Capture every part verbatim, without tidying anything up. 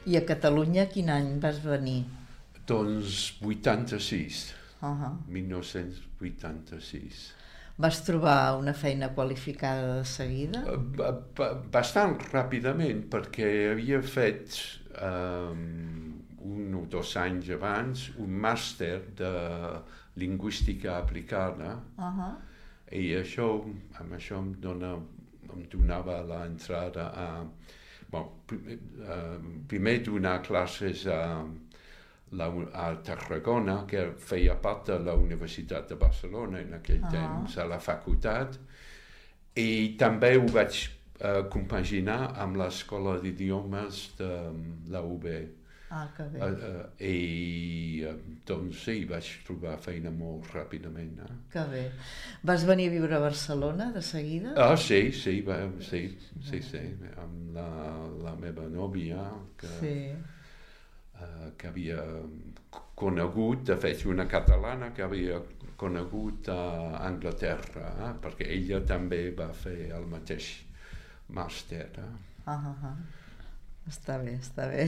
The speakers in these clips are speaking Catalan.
I a Catalunya quin any vas venir? Doncs vuitanta-sis, Uh-huh. mil nou-cents vuitanta-sis. Vas trobar una feina qualificada de seguida? Ba- ba- Bastant ràpidament, perquè havia fet um, un o dos anys abans un màster de lingüística aplicada, Uh-huh. i això, amb això em, dona, em donava l'entrada a... Bon, primer, uh, primer donar classes a, la, a Tarragona, que feia part de la Universitat de Barcelona en aquell Ah. temps, a la facultat, i també ho vaig uh, compaginar amb l'Escola d'Idiomes de la U B. Ah, que bé. Uh, uh, I uh, doncs sí, vaig trobar feina molt ràpidament. Eh? Que bé. Vas venir a viure a Barcelona de seguida? Ah, sí, sí, va, sí, sí, sí, amb la, la meva nòvia, que, Sí. uh, que havia conegut, de fet, una catalana que havia conegut a Anglaterra, eh? Perquè ella també va fer el mateix màster. Eh? Ah, ah, ah. Està bé, està bé.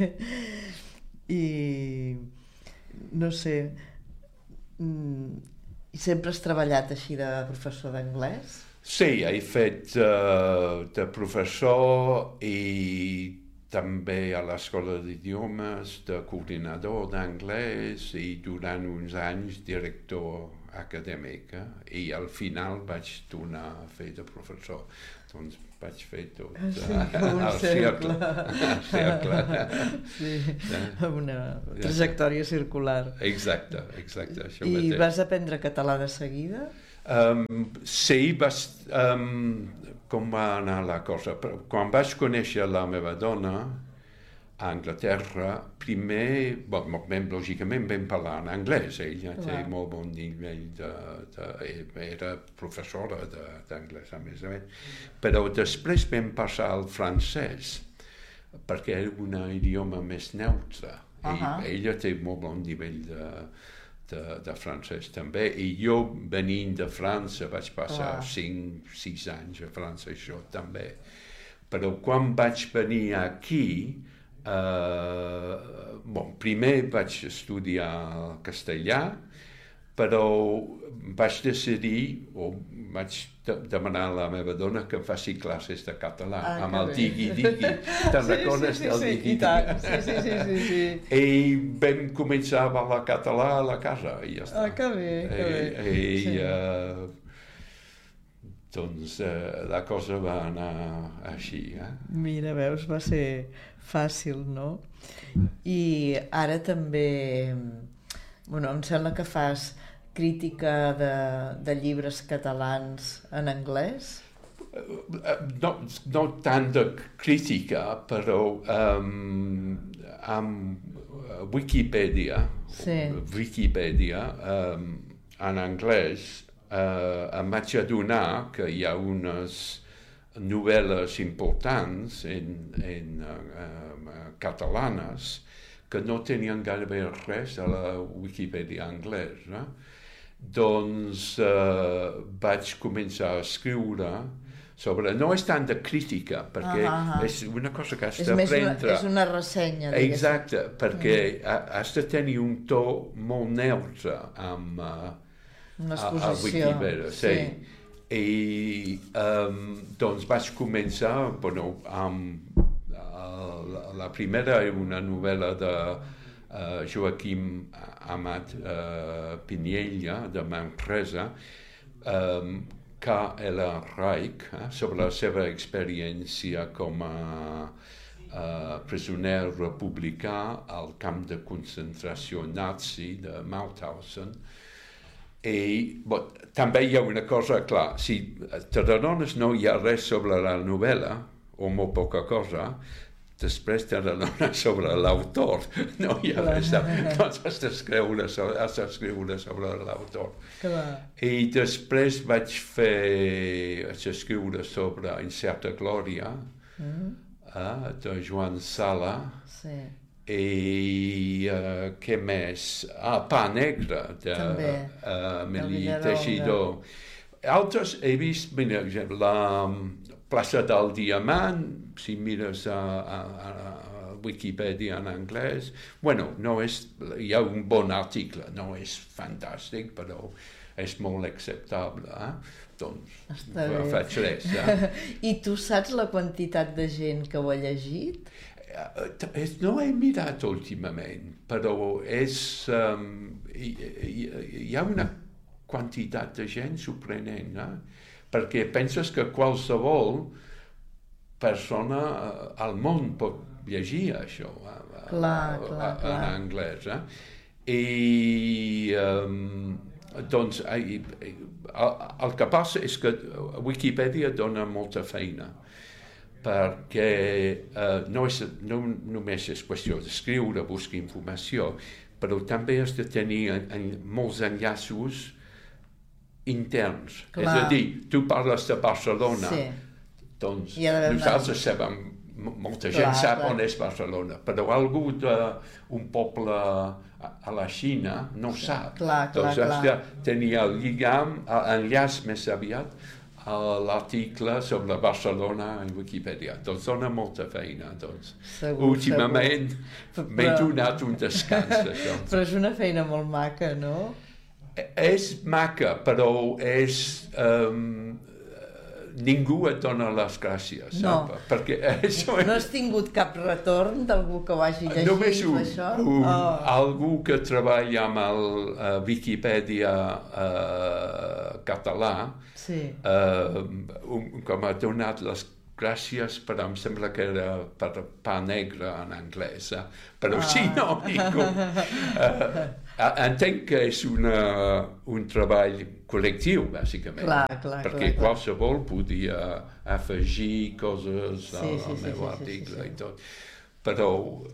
I no sé, mm, i sempre has treballat així de professor d'anglès? Sí, he fet uh, de professor i també a l'Escola d'Idiomes de coordinador d'anglès i durant uns anys director acadèmic, eh? I al final vaig tornar a fer de professor. Doncs vaig fer tot Sí, uh, com un al cercle. Al cercle. Sí, Eh? amb una trajectòria circular. Exacte, exacte. Això I mateix. vas aprendre català de seguida? Um, sí, vas, um, com va anar la cosa? Però quan vaig conèixer la meva dona a Anglaterra, primer, bon, ben, lògicament vam parlar en anglès, ella té Clar. molt bon nivell, de, de, era professora de- d'anglès a més a més, però després vam passar al francès, perquè era un idioma més neutre, i Ahà. ella té molt bon nivell de, de, de francès també, i jo venint de França vaig passar Clar. cinc sis anys a França, això també. Però quan vaig venir aquí, uh, bon, primer vaig estudiar castellà, però vaig decidir, o vaig de demanar a la meva dona que em faci classes de català, Ah, amb que el bé. digui-digui. Te'n recordes del sí, digui-digui? i tant. Sí, sí, sí, sí, sí. I vam començar a parlar català a la casa, i ja està. Ah, que bé, que bé. I, i Sí. uh, doncs uh, la cosa va anar així. Eh? Mira, veus, va ser fàcil, no? I ara també, bueno, em sembla que fas crítica de, de llibres catalans en anglès? No, no tant de crítica, però um, amb Wikipedia, Sí. Wikipedia um, en anglès, uh, em vaig adonar que hi ha unes novel·les importants en, en uh, um, catalanes que no tenien gairebé res a la Wikipedia anglesa. Doncs uh, vaig començar a escriure sobre... No és tant de crítica, perquè Ah, ah, ah. és una cosa que has És més una, d'aprendre. és una ressenya, diguéssim. Exacte, perquè mm. has de tenir un to molt neutre amb uh, Una a, a exposició. Wikipedia. Sí. I um, doncs vaig començar, bueno, amb uh, la, la primera era una novel·la de uh, Joaquim Amat uh, Piniella, de Manresa, um, K L Reich, eh, sobre la seva experiència com a uh, presoner republicà al camp de concentració nazi de Mauthausen. I bon, també hi ha una cosa, clar, si t'adones no hi ha res sobre la novel·la, o molt poca cosa, després t'adones sobre l'autor, no hi ha res, doncs has d'escriure sobre, has d'escriure sobre l'autor. Clar. I després vaig fer, vaig escriure sobre Incerta Glòria, Mm. eh, de Joan Sala, Sí. i uh, què més? Ah, Pa Negre, de També, uh, Emili Villalonga. Teixidor. Altres he vist, per exemple, la um, plaça del Diamant, si mires a, a, a Wikipedia en anglès. Bueno, no és, hi ha un bon article, no és fantàstic, però és molt acceptable. Eh? Doncs faig res. Eh? I tu saps la quantitat de gent que ho ha llegit? No he mirat últimament, però és, um, hi, hi, hi ha una quantitat de gent sorprenent, eh? Perquè penses que qualsevol persona al món pot llegir això a, clar, a, clar, a, clar. en anglès. Eh? I um, doncs el, el que passa és que Wikipedia dona molta feina, perquè uh, no, és, no només és qüestió d'escriure, buscar informació, però també has de tenir en, en, molts enllaços interns. Clar. És a dir, tu parles de Barcelona, sí. Doncs nosaltres sabem, molta gent clar, sap clar. On és Barcelona, però algú d'un poble a, a la Xina no ho sap. Clar, clar, doncs has clar. de tenir el lligam, l'enllaç més aviat, l'article sobre Barcelona en Wikipedia. Doncs dona molta feina. Doncs. Segur, últimament m'he però... donat un descans d'això. Però és una feina molt maca, no? És maca, però és... Um, ningú et dona les gràcies, no. sap? Perquè això... No has tingut cap retorn d'algú que ho hagi llegit? Només un, això? un oh. algú que treballa amb el uh, Wikipedia uh, català, sí. uh, un, com ha donat les gràcies, però em sembla que era per Pa Negre en anglès, eh? Però ah. si no, ningú. Uh, entenc que és una, un treball col·lectiu, bàsicament, clar, clar, perquè clar, qualsevol podia afegir coses sí, al sí, meu sí, article sí, sí, sí. i tot. Però,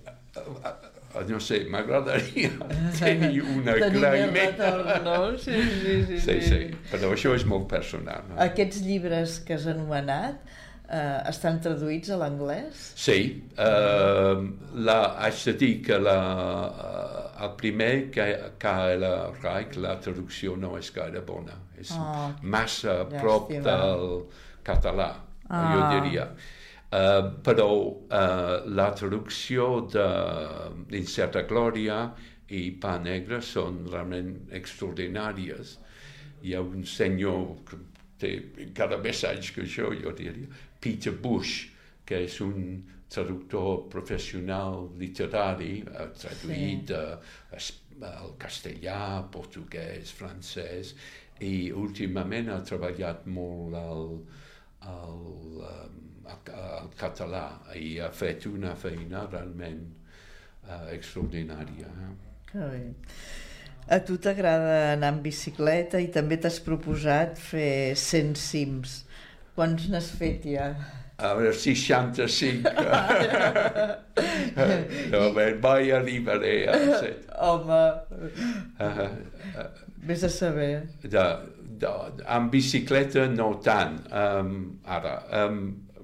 no sé, m'agradaria tenir un agraïment. No? Sí, sí, sí, sí, sí, però això és molt personal. No? Aquests llibres que has anomenat Uh, estan traduïts a l'anglès? Sí, uh, la, haig de dir que la, uh, el primer que, que la Reich, la traducció no és gaire bona, és oh, massa prop del català, ah. jo diria. Uh, però uh, la traducció d'Incerta Glòria i Pa Negre són realment extraordinàries. Hi ha un senyor que té encara més anys que jo, jo diria, Peter Bush, que és un traductor professional literari, ha traduït sí. uh, al castellà, portuguès, francès, i últimament ha treballat molt al, al, um, al, al català i ha fet una feina realment uh, extraordinària. Eh? Que bé. A tu t'agrada anar en bicicleta i també t'has proposat fer cent cims. Quants n'has fet ja? A veure, seixanta-cinc. No, mai arribaré a set. Home, uh, uh, vés a saber. De, de, en bicicleta no tant. Um, ara, um,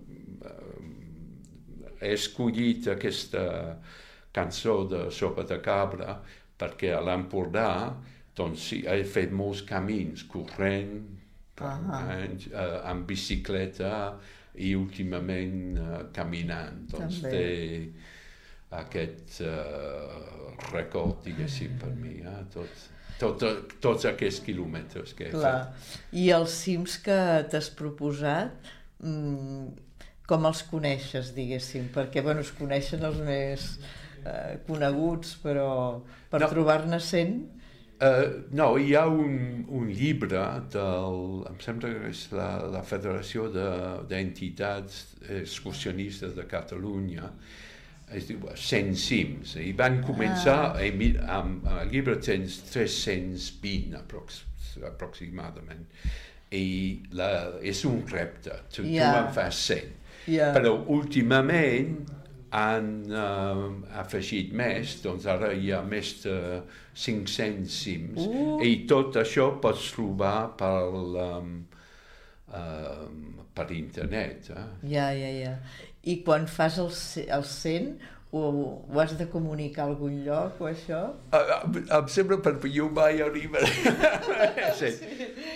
he escollit aquesta cançó de Sopa de Cabra perquè a l'Empordà doncs, sí, he fet molts camins, corrent, anys, uh, amb bicicleta i últimament uh, caminant. Doncs també. Té aquest uh, record, diguéssim, per mi, eh? tot, tot, tots aquests quilòmetres que he Clar. fet. I els cims que t'has proposat, mmm, com els coneixes, diguéssim? Perquè, bueno, es coneixen els més eh, coneguts, però per no. trobar-ne cent... Uh, no, hi ha un, un llibre del, em sembla que és la, la Federació d'Entitats de, Excursionistes de Catalunya, es diu cent cims, i van començar, ah. i, amb, amb el llibre tens tres-cents vint aprox, aproximadament, i la, és un repte, tu, yeah. tu en fas cent, yeah. però últimament han uh, afegit més, doncs ara hi ha més de cinc-cents cims, uh. i tot això pots trobar per, um, uh, per internet. Eh? Ja, ja, ja. I quan fas el, el cent, ho, ho has de comunicar a algun lloc o això? Uh, em sembla perquè jo mai arribaré. Sí. Sí.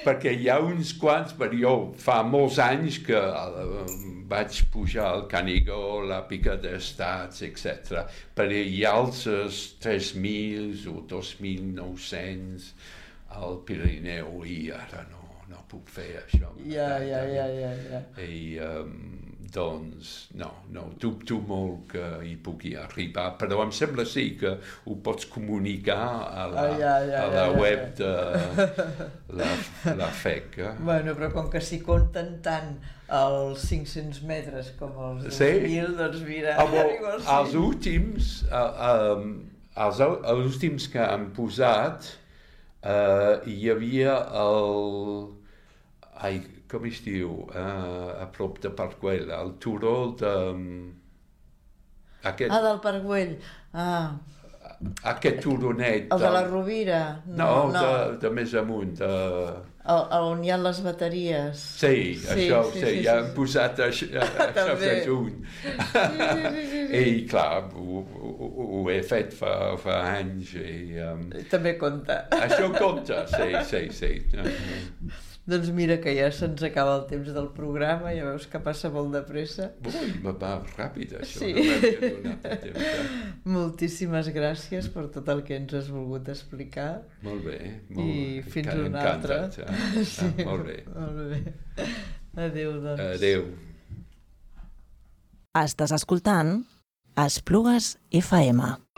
perquè hi ha uns quants, però jo fa molts anys que uh, vaig pujar al Canigó, la Pica d'Estats, etcètera. Però hi ha altres tres mil o dos mil nou-cents al Pirineu i ara no, no puc fer això. Ja, ja, ja, ja, ja. I, um, doncs, no, no, dubto molt que hi pugui arribar, però em sembla sí que ho pots comunicar a la, ah, ja, ja, a la ja, web ja. de la, la F E C. Eh? Bueno, però com que s'hi compten tant els cinc-cents metres com els dos mil, sí. doncs mira... Ah, bo, els últims, uh, um, els, els últims que han posat, uh, hi havia el... Ai, com es diu, uh, a prop de Parc Güell, el turó de... Aquest, ah, del Parc Güell. Ah. Aquest turonet... El de la Rovira? No, no, no. De, de més amunt. De... El, on hi ha les bateries. Sí, sí això, sí, sí, sí, ja han sí. posat això, això fet un. Sí, sí, sí, sí. I clar, ho, ho, ho he fet fa, fa anys. I, um, també compta. Això compta, sí, sí, sí. Doncs mira que ja se'ns acaba el temps del programa, ja veus que passa molt de pressa. Ui, va ràpid això, sí. no m'havia donat el temps. Eh? Moltíssimes gràcies per tot el que ens has volgut explicar. Molt bé. Molt, I fins una altra. Eh? Sí, ah, molt bé. Molt bé. Adéu, doncs. Adéu. Estàs escoltant Esplugues F M.